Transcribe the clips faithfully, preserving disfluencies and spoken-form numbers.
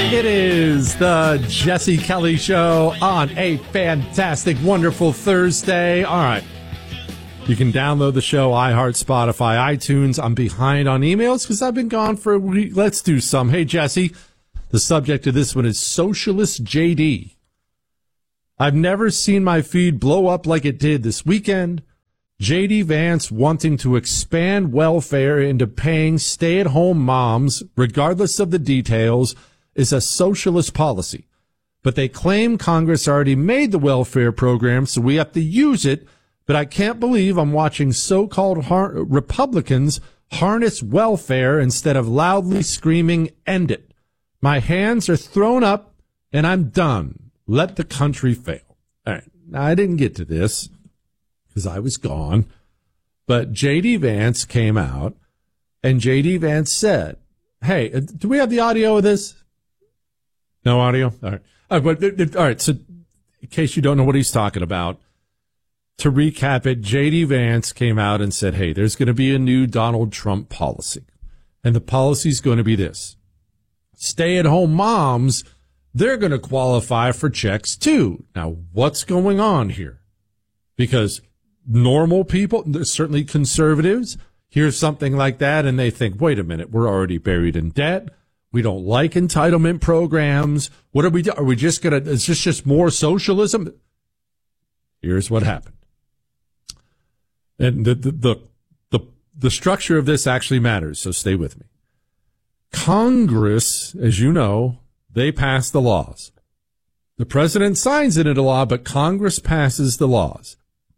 It is the Jesse Kelly Show on a fantastic, wonderful Thursday. All right. You can download the show, iHeart, Spotify, iTunes. I'm behind on emails because I've been gone for a week. Let's do some. Hey, Jesse, the subject of this one is Socialist J D. I've never seen my feed blow up like it did this weekend. J D Vance wanting to expand welfare into paying stay-at-home moms, regardless of the details, is a socialist policy. But they claim Congress already made the welfare program, so we have to use it. But I can't believe I'm watching so-called har- Republicans harness welfare instead of loudly screaming, end it. My hands are thrown up, and I'm done. Let the country fail. All right. Now, I didn't get to this because I was gone. But J D Vance came out, and J D Vance said, hey, do we have the audio of this? No audio? All right. All right, but, all right, so in case you don't know what he's talking about, to recap it, J D Vance came out and said, hey, there's going to be a new Donald Trump policy. And the policy is going to be this. Stay-at-home moms, they're going to qualify for checks too. Now, what's going on here? Because normal people, certainly conservatives, hear something like that and they think, wait a minute, we're already buried in debt. We don't like entitlement programs. What are we doing? Are we just going to, is this just more socialism? Here's what happened. And the, the, the, the, the structure of this actually matters, so stay with me. Congress, as you know, they pass the laws. The president signs it into law, but Congress passes the laws.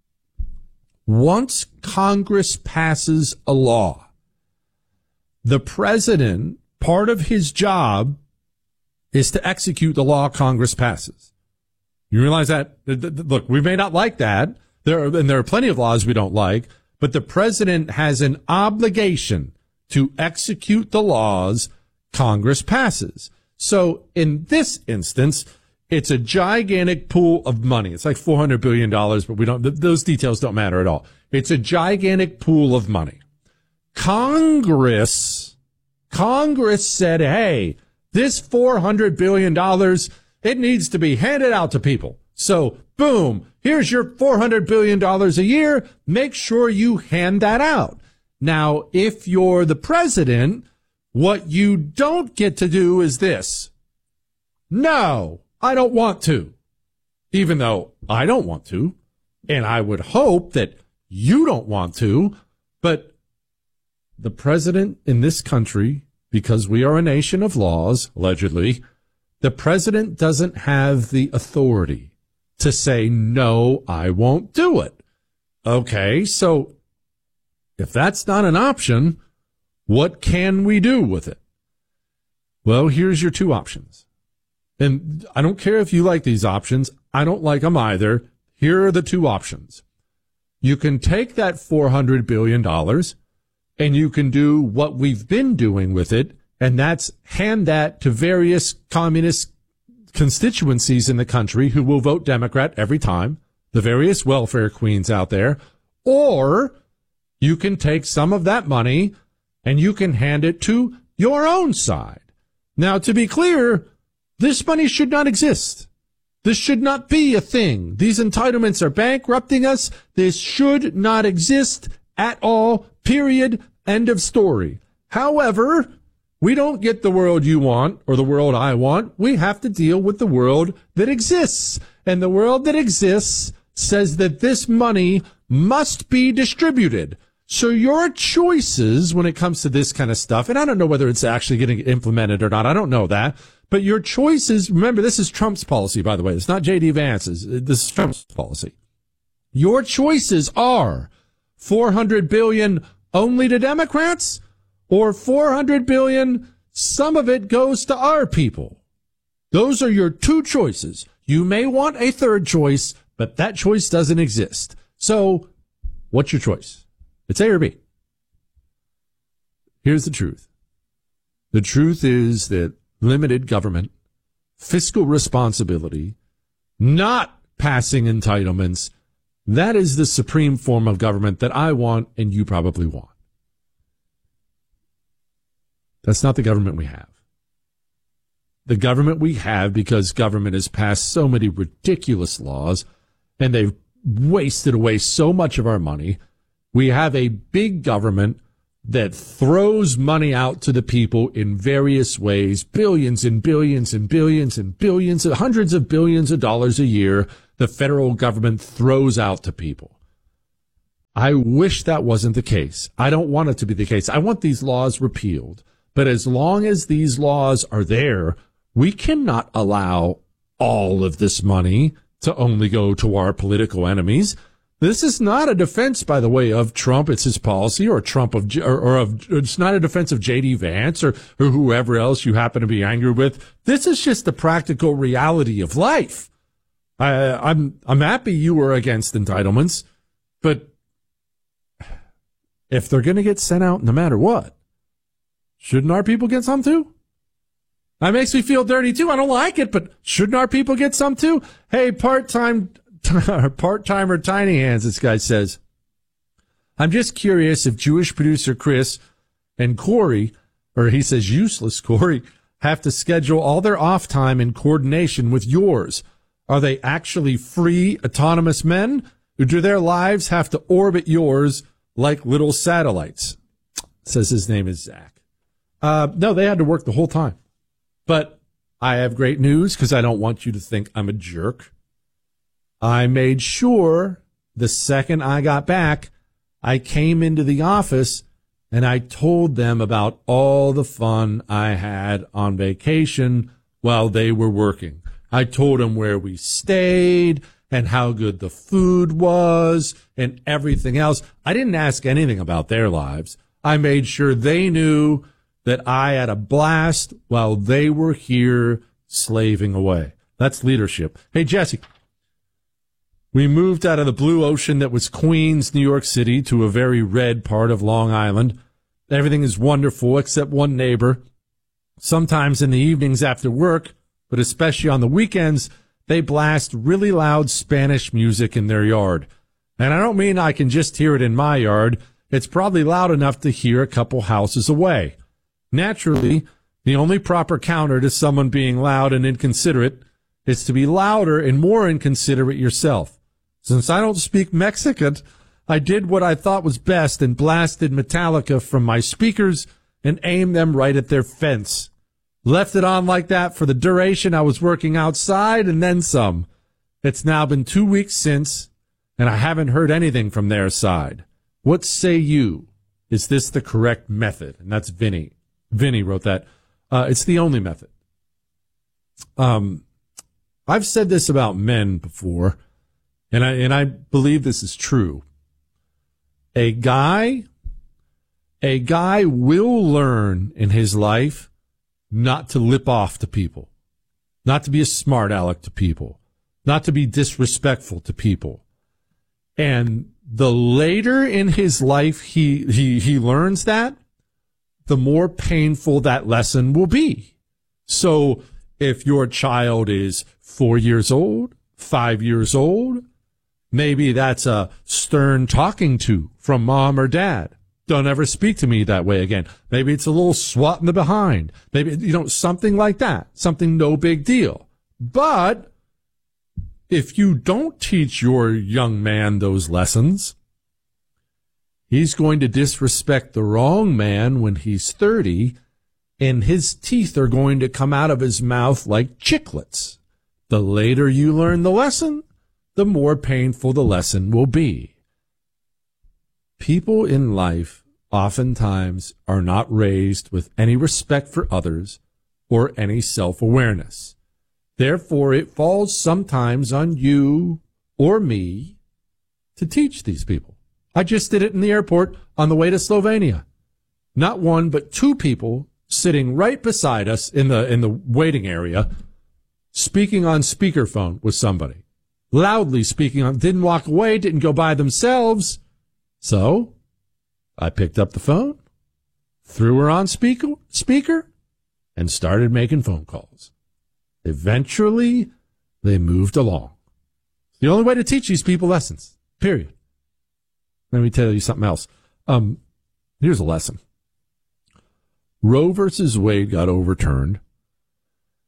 Once Congress passes a law, the president, part of his job is to execute the law Congress passes. You realize that? Look, we may not like that. There are, and there are plenty of laws we don't like, but the president has an obligation to execute the laws Congress passes. So in this instance, it's a gigantic pool of money. It's like four hundred billion dollars, but we don't, th- those details don't matter at all. It's a gigantic pool of money. Congress, Congress said, hey, this four hundred billion dollars, it needs to be handed out to people. So, boom, here's your four hundred billion dollars a year. Make sure you hand that out. Now, if you're the president, what you don't get to do is this. No, I don't want to. Even though I don't want to. And I would hope that you don't want to. But the president in this country, because we are a nation of laws, allegedly, the president doesn't have the authority to say, no, I won't do it. Okay, so if that's not an option, what can we do with it? Well, here's your two options. And I don't care if you like these options. I don't like them either. Here are the two options. You can take that four hundred billion dollars and you can do what we've been doing with it, and that's hand that to various communist constituencies in the country who will vote Democrat every time, the various welfare queens out there. Or you can take some of that money and you can hand it to your own side. Now, to be clear, this money should not exist. This should not be a thing. These entitlements are bankrupting us. This should not exist at all, period, end of story. However, we don't get the world you want or the world I want. We have to deal with the world that exists. And the world that exists says that this money must be distributed. So your choices when it comes to this kind of stuff, and I don't know whether it's actually getting implemented or not. I don't know that. But your choices, remember, this is Trump's policy, by the way. It's not J D Vance's. This is Trump's policy. Your choices are four hundred billion dollars only to Democrats or four hundred billion dollars, some of it goes to our people. Those are your two choices. You may want a third choice, but that choice doesn't exist. So what's your choice? It's A or B. Here's the truth. The truth is that limited government, fiscal responsibility, not passing entitlements, that is the supreme form of government that I want and you probably want. That's not the government we have. the government we have, because government has passed so many ridiculous laws and they've wasted away so much of our money. We have a big government that throws money out to the people in various ways, billions and billions and billions and billions, hundreds of billions of dollars a year the federal government throws out to people. I wish that wasn't the case. I don't want it to be the case. I want these laws repealed. But as long as these laws are there, we cannot allow all of this money to only go to our political enemies. This is not a defense, by the way, of Trump. It's his policy, or Trump of, or, or of, it's not a defense of J D Vance or, or whoever else you happen to be angry with. This is just the practical reality of life. I, I'm, I'm happy you were against entitlements, but if they're going to get sent out no matter what, shouldn't our people get some too? That makes me feel dirty too. I don't like it, but shouldn't our people get some too? Hey, part-time, part-timer Tiny Hands, this guy says, I'm just curious if Jewish producer Chris and Corey, or he says useless Corey, have to schedule all their off time in coordination with yours. Are they actually free, autonomous men? Or do their lives have to orbit yours like little satellites? Says his name is Zach. Uh, no, they had to work the whole time. But I have great news, because I don't want you to think I'm a jerk. I made sure the second I got back, I came into the office and I told them about all the fun I had on vacation while they were working. I told them where we stayed and how good the food was and everything else. I didn't ask anything about their lives. I made sure they knew that I had a blast while they were here slaving away. That's leadership. Hey, Jesse, we moved out of the blue ocean that was Queens, New York City, to a very red part of Long Island. Everything is wonderful except one neighbor. Sometimes in the evenings after work, but especially on the weekends, they blast really loud Spanish music in their yard. And I don't mean I can just hear it in my yard. It's probably loud enough to hear a couple houses away. Naturally, the only proper counter to someone being loud and inconsiderate is to be louder and more inconsiderate yourself. Since I don't speak Mexican, I did what I thought was best and blasted Metallica from my speakers and aimed them right at their fence. Left it on like that for the duration I was working outside and then some. It's now been two weeks since, and I haven't heard anything from their side. What say you? Is this the correct method? And that's Vinny. Vinny wrote that. Uh, it's the only method. Um, I've said this about men before, and I, and I believe this is true. A guy, a guy will learn in his life not to lip off to people, not to be a smart aleck to people, not to be disrespectful to people. And the later in his life he, he, he learns that, the more painful that lesson will be. So if your child is four years old, five years old, maybe that's a stern talking to from mom or dad. Don't ever speak to me that way again. Maybe it's a little swat in the behind. Maybe, you know, something like that. Something no big deal. But if you don't teach your young man those lessons, he's going to disrespect the wrong man when he's thirty, and his teeth are going to come out of his mouth like chiclets. The later you learn the lesson, the more painful the lesson will be. People in life oftentimes are not raised with any respect for others or any self-awareness. Therefore, it falls sometimes on you or me to teach these people. I just did it in the airport on the way to Slovenia. Not one, but two people sitting right beside us in the in the waiting area, speaking on speakerphone with somebody. Loudly speaking on, didn't walk away, didn't go by themselves. So I picked up the phone, threw her on speaker, speaker, and started making phone calls. Eventually, they moved along. The only way to teach these people lessons, period. Let me tell you something else. Um, here's a lesson. Roe versus Wade got overturned.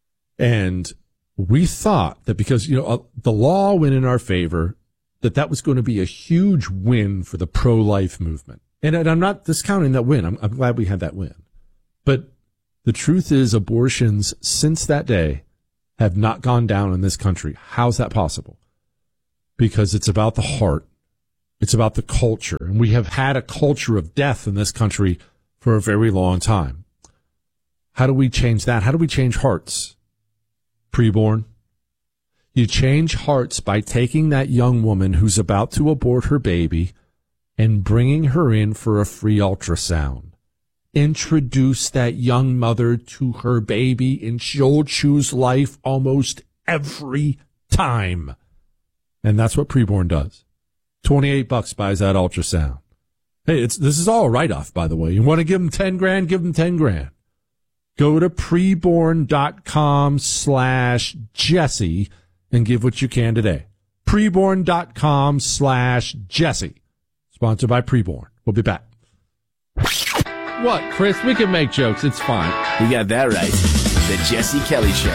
And we thought that because, you know, uh, the law went in our favor, that that was going to be a huge win for the pro-life movement. And, and I'm not discounting that win. I'm, I'm glad we had that win. But the truth is, abortions since that day have not gone down in this country. How's that possible? Because it's about the heart. It's about the culture. And we have had a culture of death in this country for a very long time. How do we change that? How do we change hearts? Preborn. You change hearts by taking that young woman who's about to abort her baby and bringing her in for a free ultrasound. Introduce that young mother to her baby, and she'll choose life almost every time. And that's what Preborn does. twenty-eight bucks buys that ultrasound. Hey, it's this is all a write-off, by the way. You want to give them ten grand, give them ten grand. Go to preborn.com slash Jesse and give what you can today. Preborn.com slash Jesse. Sponsored by Preborn. We'll be back. What, Chris? We can make jokes. It's fine. We got that right. The Jesse Kelly Show.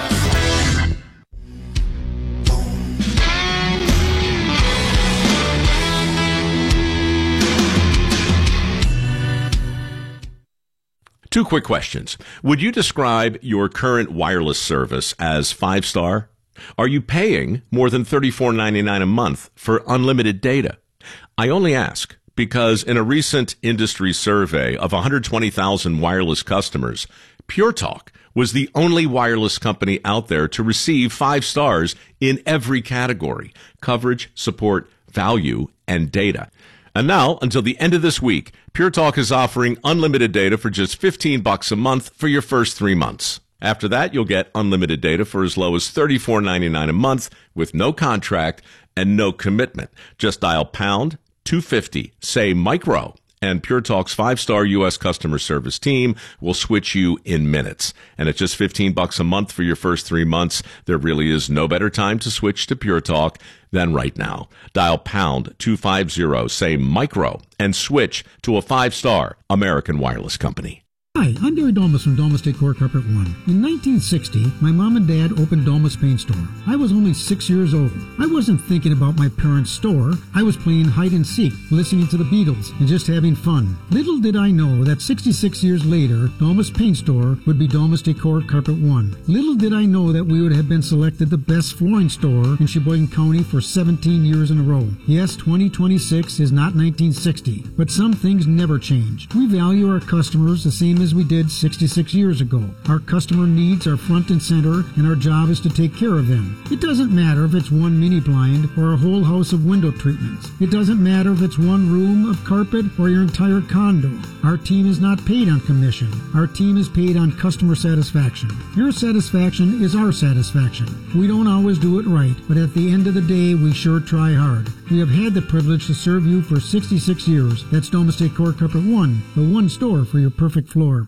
Two quick questions. Would you describe your current wireless service as five-star? Are you paying more than thirty-four ninety-nine a month for unlimited data? I only ask because in a recent industry survey of one hundred twenty thousand wireless customers, Pure Talk was the only wireless company out there to receive five stars in every category: coverage, support, value, and data. And now, until the end of this week, Pure Talk is offering unlimited data for just fifteen bucks a month for your first three months. After that, you'll get unlimited data for as low as thirty-four ninety-nine a month with no contract and no commitment. Just dial pound two fifty, say micro, and Pure Talk's five-star U S customer service team will switch you in minutes. And at just fifteen bucks a month for your first three months, there really is no better time to switch to Pure Talk than right now. Dial pound two fifty, say micro, and switch to a five-star American wireless company. Hi, I'm Gary Domus from Domus Decor Carpet One. In nineteen sixty, my mom and dad opened Domus Paint Store. I was only six years old. I wasn't thinking about my parents' store. I was playing hide and seek, listening to the Beatles, and just having fun. Little did I know that sixty-six years later, Domus Paint Store would be Domus Decor Carpet One. Little did I know that we would have been selected the best flooring store in Sheboygan County for seventeen years in a row. Yes, twenty twenty-six is not nineteen sixty, but some things never change. We value our customers the same as we did sixty-six years ago. Our customer needs are front and center, and our job is to take care of them. It doesn't matter if it's one mini blind or a whole house of window treatments. It doesn't matter if it's one room of carpet or your entire condo. Our team is not paid on commission. Our team is paid on customer satisfaction. Your satisfaction is our satisfaction. We don't always do it right, but at the end of the day, we sure try hard. We have had the privilege to serve you for sixty-six years. That's Domus Decor Carpet One, the one store for your perfect floor.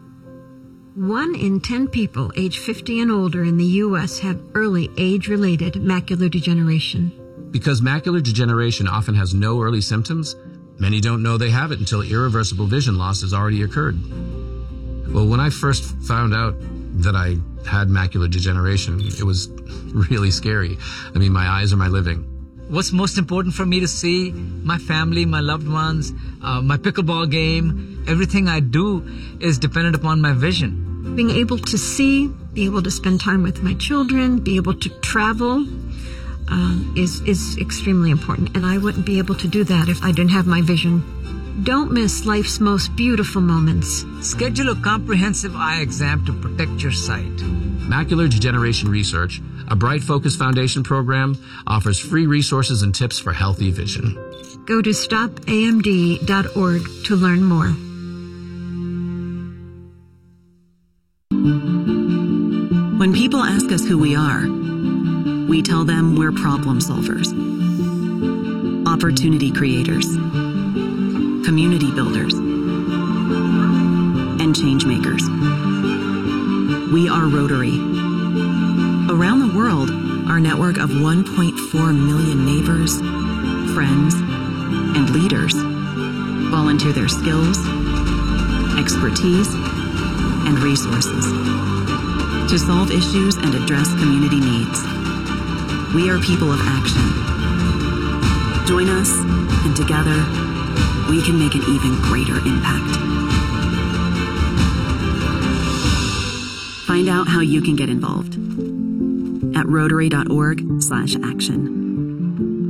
One in ten people age fifty and older in the U S have early age-related macular degeneration. Because macular degeneration often has no early symptoms, many don't know they have it until irreversible vision loss has already occurred. Well, when I first found out that I had macular degeneration, it was really scary. I mean, my eyes are my living. What's most important for me to see? My family, my loved ones, uh, my pickleball game. Everything I do is dependent upon my vision. Being able to see, be able to spend time with my children, be able to travel um, is, is extremely important. And I wouldn't be able to do that if I didn't have my vision. Don't miss life's most beautiful moments. Schedule a comprehensive eye exam to protect your sight. Macular Degeneration Research, a Bright Focus Foundation program, offers free resources and tips for healthy vision. Go to stop A M D dot org to learn more. When people ask us who we are, we tell them we're problem solvers, opportunity creators, community builders, and change makers. We are Rotary. Around the world, our network of one point four million neighbors, friends, and leaders volunteer their skills, expertise, and resources to solve issues and address community needs. We are people of action. Join us, and together, we can make an even greater impact. Find out how you can get involved at rotary dot org slash action.